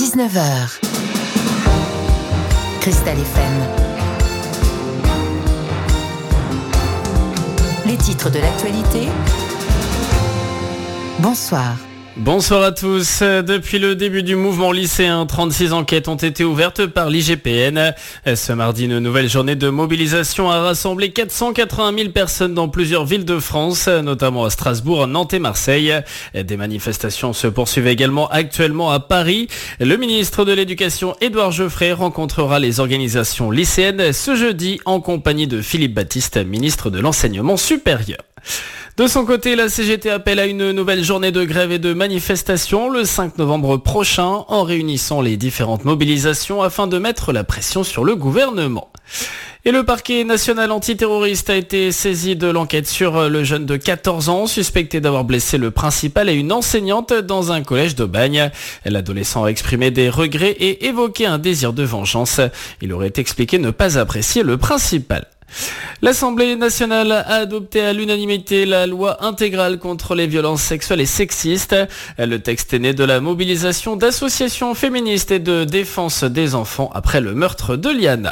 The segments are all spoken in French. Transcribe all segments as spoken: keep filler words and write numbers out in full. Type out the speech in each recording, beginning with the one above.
dix-neuf heures. Cristal F M. Les titres de l'actualité. Bonsoir. Bonsoir à tous. Depuis le début du mouvement lycéen, trente-six enquêtes ont été ouvertes par l'I G P N. Ce mardi, une nouvelle journée de mobilisation a rassemblé quatre cent quatre-vingt mille personnes dans plusieurs villes de France, notamment à Strasbourg, Nantes et Marseille. Des manifestations se poursuivent également actuellement à Paris. Le ministre de l'Éducation, Édouard Geoffrey, rencontrera les organisations lycéennes ce jeudi en compagnie de Philippe Baptiste, ministre de l'Enseignement supérieur. De son côté, la C G T appelle à une nouvelle journée de grève et de manifestation le cinq novembre prochain en réunissant les différentes mobilisations afin de mettre la pression sur le gouvernement. Et le parquet national antiterroriste a été saisi de l'enquête sur le jeune de quatorze ans suspecté d'avoir blessé le principal et une enseignante dans un collège d'Aubagne. L'adolescent a exprimé des regrets et évoqué un désir de vengeance. Il aurait expliqué ne pas apprécier le principal. L'Assemblée nationale a adopté à l'unanimité la loi intégrale contre les violences sexuelles et sexistes. Le texte est né de la mobilisation d'associations féministes et de défense des enfants après le meurtre de Liana.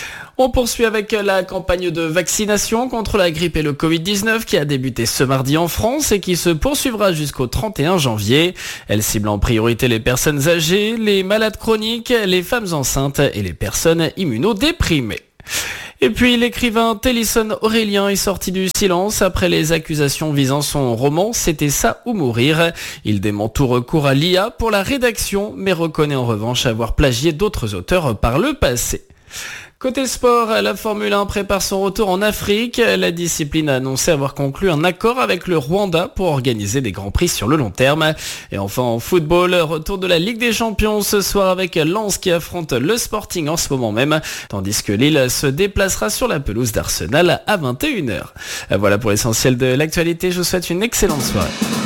On poursuit avec la campagne de vaccination contre la grippe et le covid dix-neuf qui a débuté ce mardi en France et qui se poursuivra jusqu'au trente et un janvier. Elle cible en priorité les personnes âgées, les malades chroniques, les femmes enceintes et les personnes immunodéprimées. Et puis l'écrivain Télisson Aurélien est sorti du silence après les accusations visant son roman « C'était ça ou mourir ». Il dément tout recours à l'I A pour la rédaction, mais reconnaît en revanche avoir plagié d'autres auteurs par le passé. Côté sport, la Formule un prépare son retour en Afrique. La discipline a annoncé avoir conclu un accord avec le Rwanda pour organiser des grands prix sur le long terme. Et enfin en football, retour de la Ligue des Champions ce soir avec Lens qui affronte le Sporting en ce moment même, tandis que Lille se déplacera sur la pelouse d'Arsenal à vingt et une heures. Voilà pour l'essentiel de l'actualité, je vous souhaite une excellente soirée.